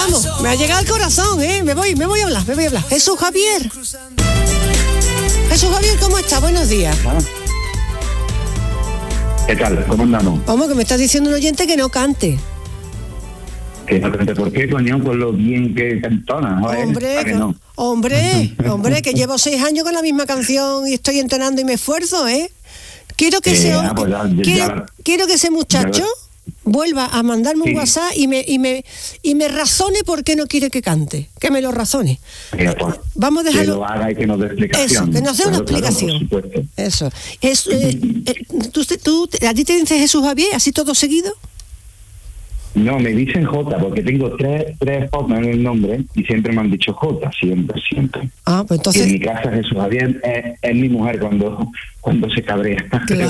vamos. Me ha llegado al corazón, ¿eh? Me voy a hablar. Jesús Javier, ¿cómo está? Buenos días. ¿Qué tal? ¿Cómo andamos? Vamos, que me estás diciendo un oyente que no cante. Que no cante, ¿por qué, coño? Por lo bien que cantona, ¿no? Hombre, que llevo 6 años con la misma canción y estoy entonando y me esfuerzo, ¿eh? Quiero que quiero que ese muchacho vuelva a mandarme un WhatsApp y me razone por qué no quiere que cante, que me lo razone. Mira, pues, vamos a dejarlo. Que lo haga y que nos dé explicación. Eso, que nos dé una explicación. Claro, eso. ¿A ti te dice Jesús Javier, así todo seguido? No, me dicen J, porque tengo tres J en el nombre y siempre me han dicho J, siempre. Ah, pues entonces... Y en mi casa Jesús Javier es mi mujer cuando se cabrea.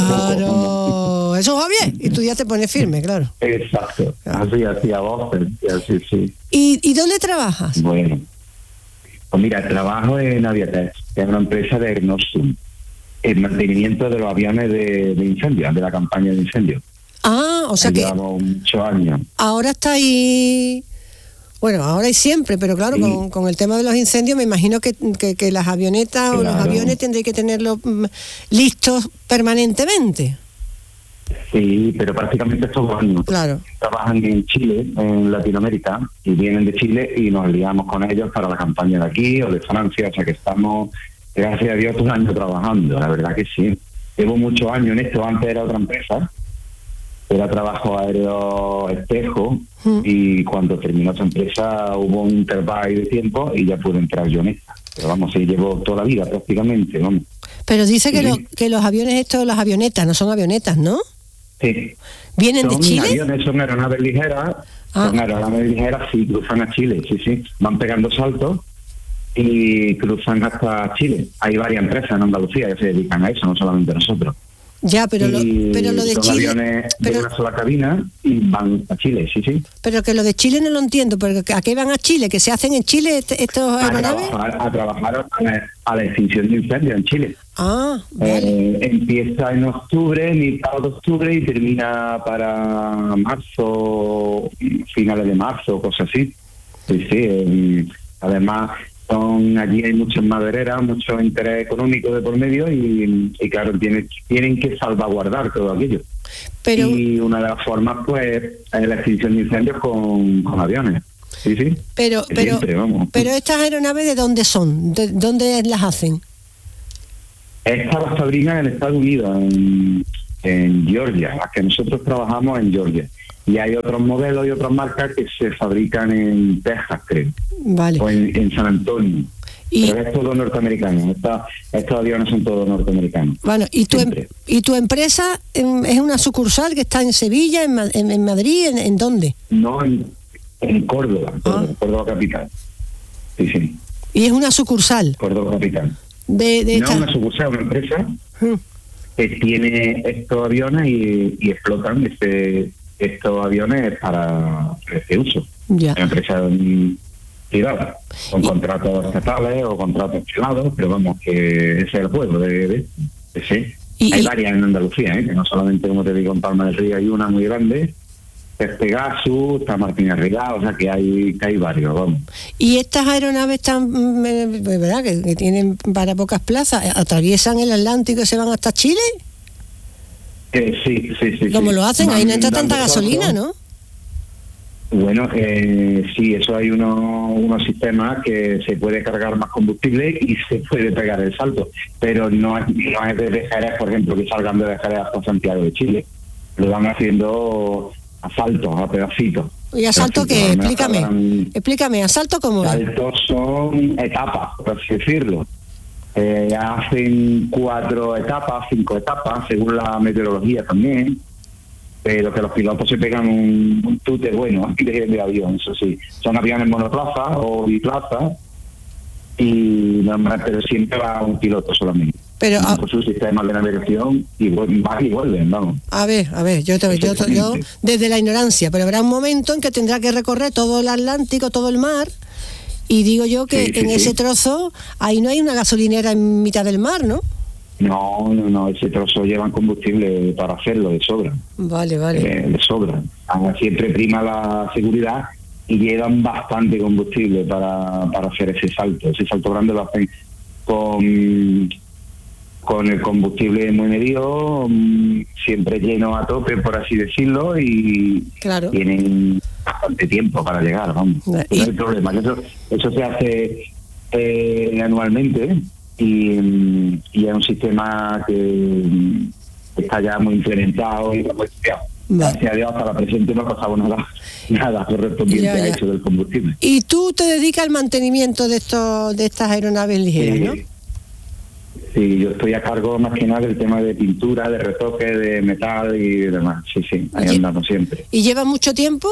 Claro, Jesús Javier, y tú ya te pones firme, claro. Exacto, así a vos, así, sí. ¿Y dónde trabajas? Bueno, pues mira, trabajo en Aviatex, que es una empresa de Gnostum, el mantenimiento de los aviones de incendio, de la campaña de incendio. Ah, o sea que llevamos muchos años. Ahora está ahí, bueno, ahora y siempre, pero claro, sí. con el tema de los incendios me imagino que las avionetas o los aviones tendréis que tenerlos listos permanentemente. Sí, pero prácticamente estos años. Claro. Trabajan en Chile, en Latinoamérica, y vienen de Chile y nos liamos con ellos para la campaña de aquí o de Francia, o sea que estamos, gracias a Dios, un año trabajando, la verdad que sí. Llevo muchos años en esto, antes era otra empresa, era trabajo aéreo espejo, y cuando terminó esa empresa hubo un intervalo de tiempo y ya pude entrar yo en esta. Pero vamos, sí, llevo toda la vida prácticamente, vamos. Pero dice que los aviones estos, las avionetas, no son avionetas, ¿no? Sí. ¿Vienen de Chile? Aviones, son aeronaves ligeras, sí, cruzan a Chile, sí. Van pegando saltos y cruzan hasta Chile. Hay varias empresas en Andalucía que se dedican a eso, no solamente nosotros. Ya, pero lo de son Chile... aviones de una sola cabina y van a Chile, sí. Pero que lo de Chile no lo entiendo, porque ¿a qué van a Chile? ¿Que se hacen en Chile estos aeronaves? A trabajar a la extinción de incendios en Chile. Ah, vale. Empieza en octubre, mitad de octubre, y termina para marzo, finales de marzo, cosas así. Sí. Además... allí hay muchas madereras, mucho interés económico de por medio y claro, tienen que salvaguardar todo aquello. Y una de las formas, pues, es la extinción de incendios con aviones. Sí. Pero estas aeronaves, ¿de dónde son? ¿De dónde las hacen? Estas las fabrican en Estados Unidos, en Georgia, las que nosotros trabajamos en Georgia. Y hay otros modelos y otras marcas que se fabrican en Texas, creo. Vale. O en San Antonio. Pero es todo norteamericano. Estos aviones son todos norteamericanos. Bueno, ¿y tu empresa es una sucursal que está en Sevilla, en Madrid, en dónde? No, en Córdoba, Córdoba capital. Sí. ¿Y es una sucursal? Córdoba capital. Una sucursal, una empresa que tiene estos aviones y explotan estos aviones para este uso. Ya. Una empresa privada, con contratos estatales o contratos privados, pero vamos, que ese es el juego sí. Hay varias en Andalucía, que no solamente, como te digo, en Palma del Río hay una muy grande, es Pegasus, está Martín Arrigado, o sea que hay varios, vamos. ¿Y estas aeronaves están, verdad, que tienen para pocas plazas, atraviesan el Atlántico y se van hasta Chile? Sí. ¿Cómo lo hacen? Ahí no entra tanta gasolina, ¿no? Bueno, sí, eso hay unos sistemas que se puede cargar más combustible y se puede pegar el salto, pero no es de Jerez, por ejemplo, que salgan de Jerez hasta Santiago de Chile. Lo van haciendo a saltos, a pedacitos. ¿Y a salto qué? Explícame, ¿a salto cómo es? Saltos son etapas, por así decirlo. Hacen 4 etapas, 5 etapas, según la meteorología también, pero que los pilotos se pegan un tute bueno de avión, eso sí. Son aviones monoplaza o biplaza, pero siempre va un piloto solamente. Pero por su sistema de navegación y vuelven, vamos. A ver, yo desde la ignorancia, pero habrá un momento en que tendrá que recorrer todo el Atlántico, todo el mar. Y digo yo que ese trozo, ahí no hay una gasolinera en mitad del mar, ¿no? No, ese trozo llevan combustible para hacerlo de sobra. Vale. De sobra. Siempre prima la seguridad y llevan bastante combustible para hacer ese salto grande lo hacen con el combustible muy medido, siempre lleno a tope, por así decirlo, y claro, tienen bastante tiempo para llegar, vamos. No hay problema, eso se hace anualmente, y es un sistema que está ya muy implementado y muy estudiado. Gracias a Dios, hasta la presente no ha pasado nada correspondiente a eso del combustible. Y tú te dedicas al mantenimiento de estas aeronaves ligeras, ¿no? Sí, yo estoy a cargo más que nada del tema de pintura, de retoque, de metal y demás. Sí, ahí andamos siempre. ¿Y lleva mucho tiempo?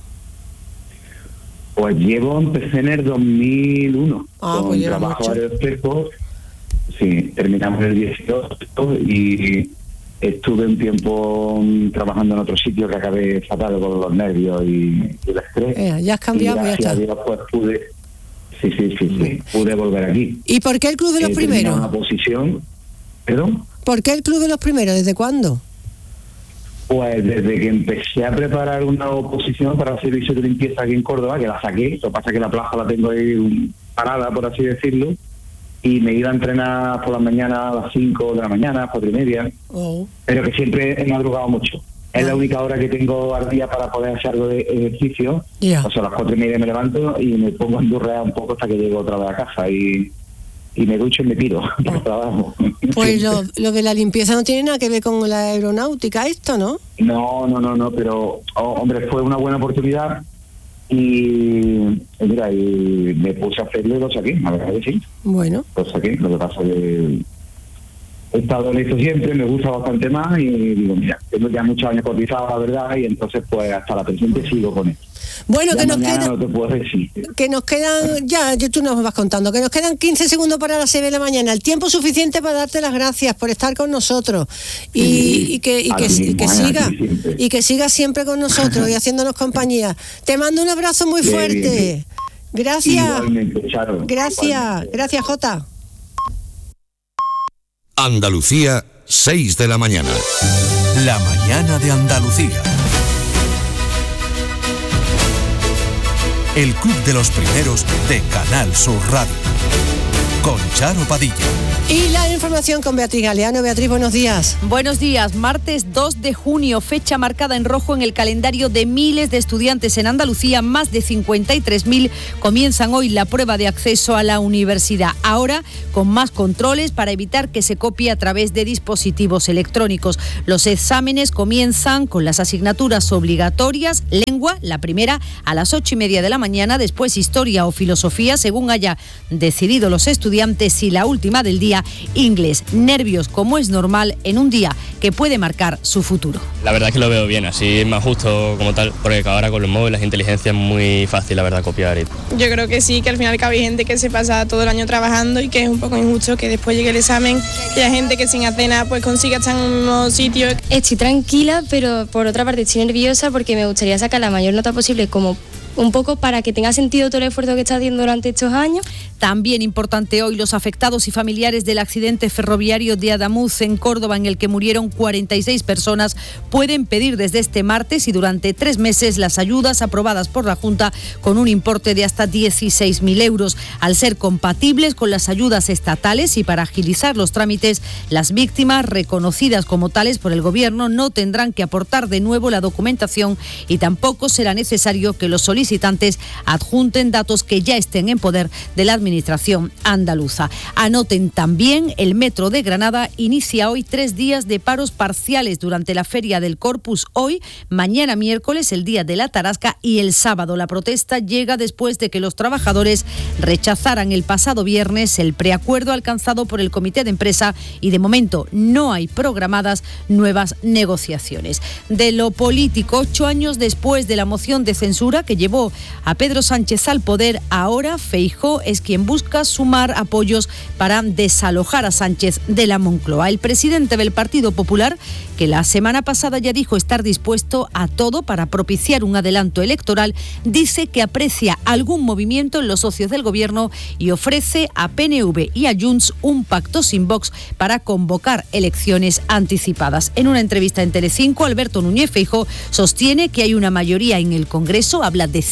Pues empecé en el 2001 con trabajo aeroespacial. Sí, terminamos el 18 y estuve un tiempo trabajando en otro sitio que acabé fatal con los nervios y el estrés. Ya has cambiado, y gracias a Dios, pues pude... Sí, pude volver aquí. ¿Y por qué el Club de los Primeros? Una posición... ¿Perdón? ¿Por qué el Club de los Primeros? ¿Desde cuándo? Pues desde que empecé a preparar una oposición para el servicio de limpieza aquí en Córdoba, que la saqué, lo que pasa es que la plaza la tengo ahí parada, por así decirlo, y me iba a entrenar por la mañana a las 5 de la mañana, 4:30, pero que siempre he madrugado mucho. Es la única hora que tengo al día para poder hacer algo de ejercicio. O sea, a las 4:30 me levanto y me pongo a endurrear un poco hasta que llego otra vez a casa y me ducho y me tiro para el trabajo. Pues lo de la limpieza no tiene nada que ver con la aeronáutica, esto, ¿no? No, pero, hombre, fue una buena oportunidad y mira, y me puse a hacerle los aquí, la verdad que sí. Bueno. Los aquí, lo que pasa es que he estado en esto siempre, me gusta bastante más y digo, mira, tengo ya muchos años cotizados, la verdad, y entonces pues hasta la presente sigo con esto. Bueno, ya que nos quedan... No te puedo decir. Que nos quedan, ya tú nos vas contando, que nos quedan 15 segundos para las 6 de la mañana, el tiempo suficiente para darte las gracias por estar con nosotros y que sigas siempre con nosotros y haciéndonos compañía. Te mando un abrazo muy fuerte. Bien. Gracias. Igualmente, Charo. Gracias, Jota. Andalucía, 6 de la mañana. La mañana de Andalucía. El Club de los Primeros de Canal Sur Radio. Con Charo Padilla. Y la información con Beatriz Galeano. Beatriz, buenos días. Buenos días. Martes 2 de junio, fecha marcada en rojo en el calendario de miles de estudiantes en Andalucía. Más de 53.000 comienzan hoy la prueba de acceso a la universidad. Ahora con más controles para evitar que se copie a través de dispositivos electrónicos. Los exámenes comienzan con las asignaturas obligatorias. Lengua, la primera, a las 8:30 de la mañana. Después historia o filosofía, según haya decidido los estudiantes. Y la última del día, inglés. Nervios, como es normal en un día que puede marcar su futuro. La verdad es que lo veo bien, así es más justo como tal, porque ahora con los móviles, la inteligencia es muy fácil, la verdad, copiar. Yo creo que sí, que al final hay gente que se pasa todo el año trabajando y que es un poco injusto que después llegue el examen y hay gente que sin hacer nada pues consiga estar en un mismo sitio. Estoy tranquila, pero por otra parte estoy nerviosa porque me gustaría sacar la mayor nota posible, como un poco para que tenga sentido todo el esfuerzo que está haciendo durante estos años. También importante hoy, los afectados y familiares del accidente ferroviario de Adamuz en Córdoba, en el que murieron 46 personas, pueden pedir desde este martes y durante 3 meses las ayudas aprobadas por la Junta con un importe de hasta 16.000 euros. Al ser compatibles con las ayudas estatales y para agilizar los trámites, las víctimas reconocidas como tales por el Gobierno no tendrán que aportar de nuevo la documentación y tampoco será necesario que los solicitantes adjunten datos que ya estén en poder de la Administración andaluza. Anoten también, el Metro de Granada inicia hoy 3 días de paros parciales durante la Feria del Corpus hoy, mañana miércoles el día de la Tarasca y el sábado. La protesta llega después de que los trabajadores rechazaran el pasado viernes el preacuerdo alcanzado por el Comité de Empresa y de momento no hay programadas nuevas negociaciones. De lo político, 8 años después de la moción de censura que llevó a Pedro Sánchez al poder, ahora Feijóo es quien busca sumar apoyos para desalojar a Sánchez de la Moncloa. El presidente del Partido Popular, que la semana pasada ya dijo estar dispuesto a todo para propiciar un adelanto electoral, dice que aprecia algún movimiento en los socios del Gobierno y ofrece a PNV y a Junts un pacto sin Vox para convocar elecciones anticipadas. En una entrevista en Telecinco, Alberto Núñez Feijóo sostiene que hay una mayoría en el Congreso, habla de de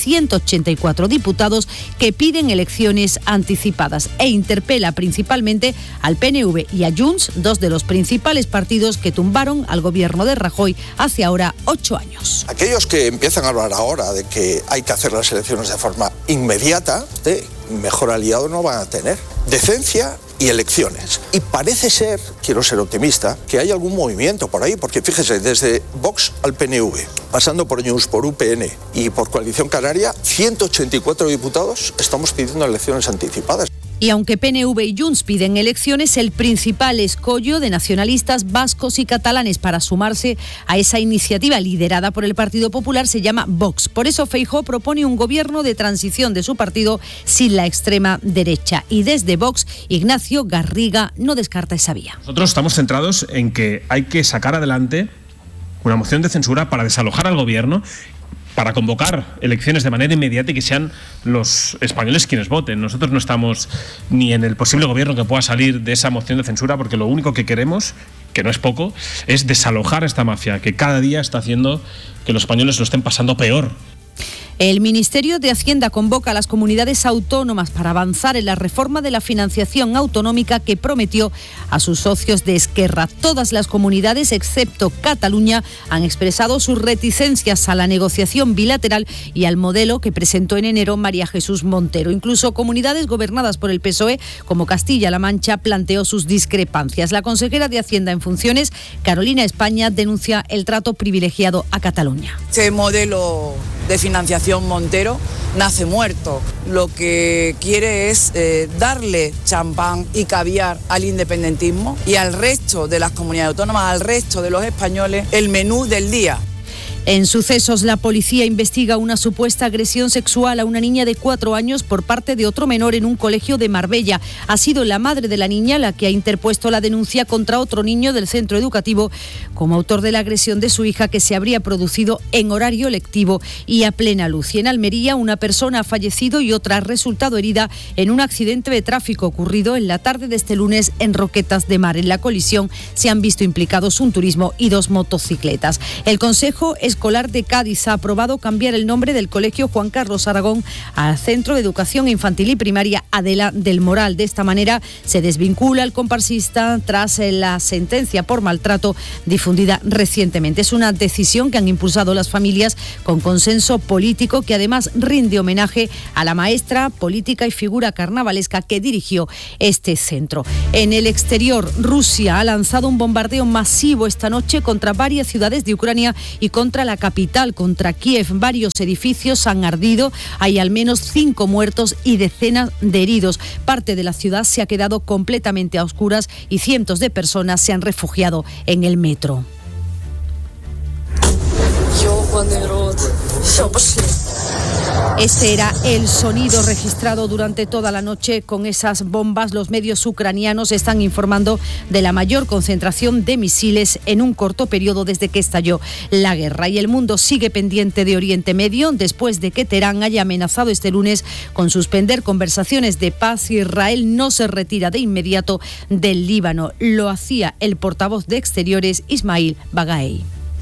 184 diputados que piden elecciones anticipadas e interpela principalmente al PNV y a Junts, dos de los principales partidos que tumbaron al gobierno de Rajoy hace ahora 8 años. Aquellos que empiezan a hablar ahora de que hay que hacer las elecciones de forma inmediata, mejor aliado no van a tener. Decencia y elecciones. Y parece ser, quiero ser optimista, que hay algún movimiento por ahí, porque fíjese, desde Vox al PNV, pasando por Junts, por UPN y por Coalición Canaria, 184 diputados estamos pidiendo elecciones anticipadas. Y aunque PNV y Junts piden elecciones, el principal escollo de nacionalistas vascos y catalanes para sumarse a esa iniciativa liderada por el Partido Popular se llama Vox. Por eso Feijóo propone un gobierno de transición de su partido sin la extrema derecha. Y desde Vox, Ignacio Garriga no descarta esa vía. Nosotros estamos centrados en que hay que sacar adelante una moción de censura para desalojar al gobierno, para convocar elecciones de manera inmediata y que sean los españoles quienes voten. Nosotros no estamos ni en el posible gobierno que pueda salir de esa moción de censura, porque lo único que queremos, que no es poco, es desalojar esta mafia que cada día está haciendo que los españoles lo estén pasando peor. El Ministerio de Hacienda convoca a las comunidades autónomas para avanzar en la reforma de la financiación autonómica que prometió a sus socios de Esquerra. Todas las comunidades, excepto Cataluña, han expresado sus reticencias a la negociación bilateral y al modelo que presentó en enero María Jesús Montero. Incluso comunidades gobernadas por el PSOE, como Castilla-La Mancha, planteó sus discrepancias. La consejera de Hacienda en funciones, Carolina España, denuncia el trato privilegiado a Cataluña. Este modelo de financiación Montero nace muerto. Lo que quiere es darle champán y caviar al independentismo y al resto de las comunidades autónomas, al resto de los españoles, el menú del día. En sucesos, la policía investiga una supuesta agresión sexual a una niña de 4 años por parte de otro menor en un colegio de Marbella. Ha sido la madre de la niña la que ha interpuesto la denuncia contra otro niño del centro educativo como autor de la agresión de su hija, que se habría producido en horario lectivo y a plena luz. Y en Almería, una persona ha fallecido y otra ha resultado herida en un accidente de tráfico ocurrido en la tarde de este lunes en Roquetas de Mar. En la colisión se han visto implicados un turismo y 2 motocicletas. El Consejo Escolar de Cádiz ha aprobado cambiar el nombre del Colegio Juan Carlos Aragón al Centro de Educación Infantil y Primaria Adela del Moral. De esta manera se desvincula al comparsista tras la sentencia por maltrato difundida recientemente. Es una decisión que han impulsado las familias con consenso político, que además rinde homenaje a la maestra, política y figura carnavalesca que dirigió este centro. En el exterior, Rusia ha lanzado un bombardeo masivo esta noche contra varias ciudades de Ucrania y contra la capital, contra Kiev. Varios edificios han ardido, hay al menos 5 muertos y decenas de heridos. Parte de la ciudad se ha quedado completamente a oscuras y cientos de personas se han refugiado en el metro. Este era el sonido registrado durante toda la noche con esas bombas. Los medios ucranianos están informando de la mayor concentración de misiles en un corto periodo desde que estalló la guerra. Y el mundo sigue pendiente de Oriente Medio después de que Teherán haya amenazado este lunes con suspender conversaciones de paz. Israel no se retira de inmediato del Líbano. Lo hacía el portavoz de Exteriores, Ismail Baghaei.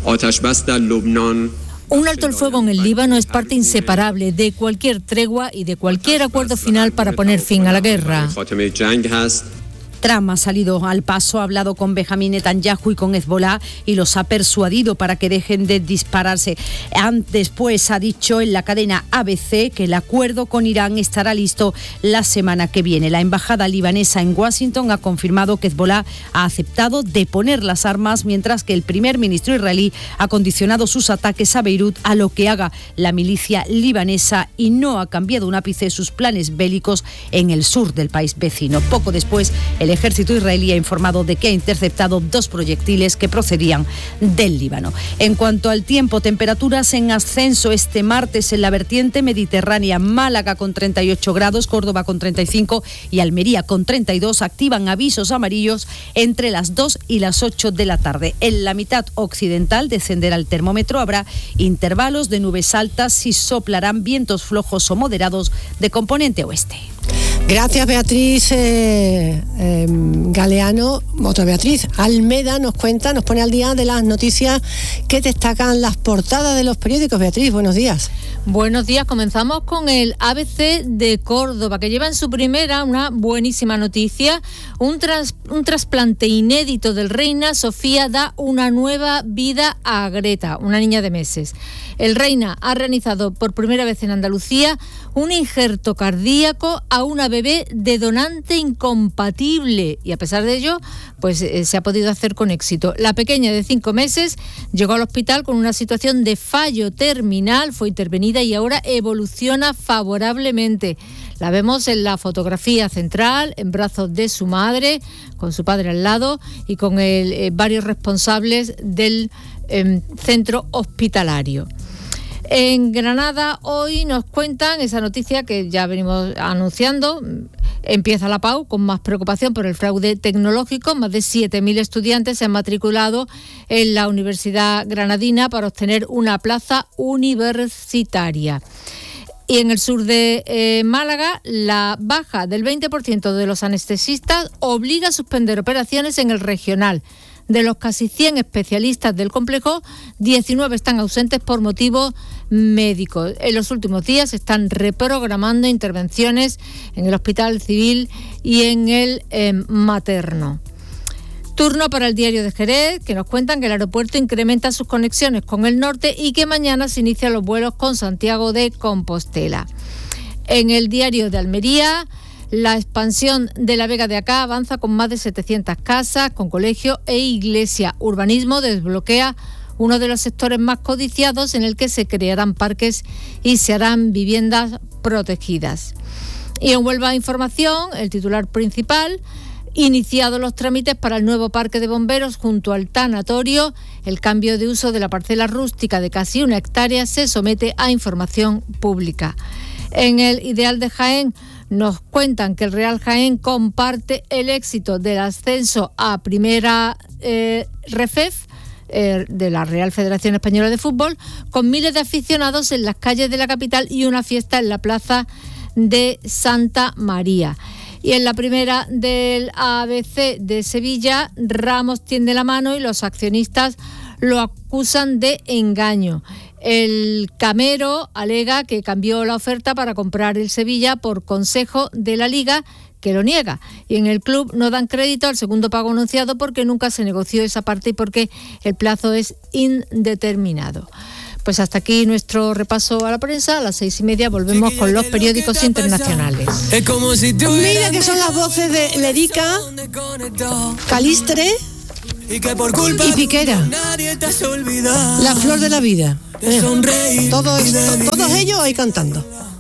Un alto el fuego en el Líbano es parte inseparable de cualquier tregua y de cualquier acuerdo final para poner fin a la guerra. Trump ha salido al paso, ha hablado con Benjamin Netanyahu y con Hezbollah y los ha persuadido para que dejen de dispararse. Después ha dicho en la cadena ABC que el acuerdo con Irán estará listo la semana que viene. La embajada libanesa en Washington ha confirmado que Hezbollah ha aceptado deponer las armas, mientras que el primer ministro israelí ha condicionado sus ataques a Beirut a lo que haga la milicia libanesa y no ha cambiado un ápice sus planes bélicos en el sur del país vecino. Poco después, el ejército israelí ha informado de que ha interceptado 2 proyectiles que procedían del Líbano. En cuanto al tiempo, temperaturas en ascenso este martes en la vertiente mediterránea. Málaga con 38 grados, Córdoba con 35 y Almería con 32 activan avisos amarillos entre las 2 y las 8 de la tarde. En la mitad occidental descenderá el termómetro, habrá intervalos de nubes altas y soplarán vientos flojos o moderados de componente oeste. Gracias, Beatriz Galeano. Otra Beatriz Almeda nos pone al día de las noticias que destacan las portadas de los periódicos. Beatriz, buenos días. Buenos días, comenzamos con el ABC de Córdoba, que lleva en su primera una buenísima noticia. Un trasplante inédito del Reina Sofía da una nueva vida a Greta, una niña de meses. El Reina ha realizado por primera vez en Andalucía un injerto cardíaco a una bebé de donante incompatible y a pesar de ello, pues se ha podido hacer con éxito. La pequeña de 5 meses llegó al hospital con una situación de fallo terminal, fue intervenida y ahora evoluciona favorablemente. La vemos en la fotografía central, en brazos de su madre, con su padre al lado y con varios responsables del centro hospitalario. En Granada hoy nos cuentan esa noticia que ya venimos anunciando. Empieza la PAU con más preocupación por el fraude tecnológico. Más de 7.000 estudiantes se han matriculado en la Universidad Granadina para obtener una plaza universitaria. Y en el sur de Málaga, la baja del 20% de los anestesistas obliga a suspender operaciones en el regional. De los casi 100 especialistas del complejo, 19 están ausentes por motivos médicos. En los últimos días se están reprogramando intervenciones en el Hospital Civil y en el materno. Turno para el Diario de Jerez, que nos cuentan que el aeropuerto incrementa sus conexiones con el norte y que mañana se inician los vuelos con Santiago de Compostela. En el Diario de Almería, la expansión de la Vega de Acá avanza con más de 700 casas, con colegio e iglesia. Urbanismo desbloquea uno de los sectores más codiciados en el que se crearán parques y se harán viviendas protegidas. Y en Huelva Información, el titular principal: iniciados los trámites para el nuevo parque de bomberos junto al tanatorio. El cambio de uso de la parcela rústica de casi 1 hectárea se somete a información pública. En el Ideal de Jaén nos cuentan que el Real Jaén comparte el éxito del ascenso a primera RFEF de la Real Federación Española de Fútbol, con miles de aficionados en las calles de la capital y una fiesta en la plaza de Santa María. Y en la primera del ABC de Sevilla, Ramos tiende la mano y los accionistas lo acusan de engaño. El Camero alega que cambió la oferta para comprar el Sevilla por consejo de la Liga, que lo niega. Y en el club no dan crédito al segundo pago anunciado porque nunca se negoció esa parte y porque el plazo es indeterminado. Pues hasta aquí nuestro repaso a la prensa. A las 6:30 volvemos con los periódicos internacionales. Mira que son las voces de Lerica, Calistre y Piquera. La flor de la vida. Todos ellos ahí cantando.